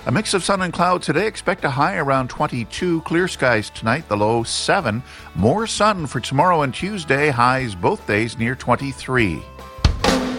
A mix of sun and cloud today. Expect a high around 22. Clear skies tonight, the low 7. More sun for tomorrow and Tuesday. Highs both days near 23.